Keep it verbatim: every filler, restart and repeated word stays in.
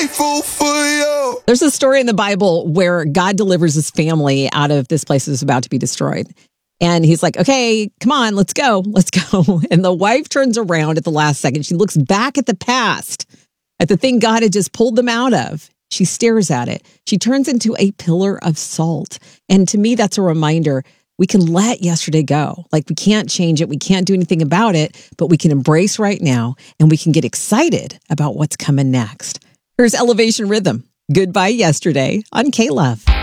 grateful for you. There's a story in the Bible where God delivers his family out of this place that's about to be destroyed. And he's like, okay, come on, let's go. Let's go. And the wife turns around at the last second. She looks back at the past, at the thing God had just pulled them out of. She stares at it. She turns into a pillar of salt. And to me, that's a reminder. We can let yesterday go. Like, we can't change it. We can't do anything about it, but we can embrace right now and we can get excited about what's coming next. Here's Elevation Rhythm. Goodbye Yesterday on K-Love.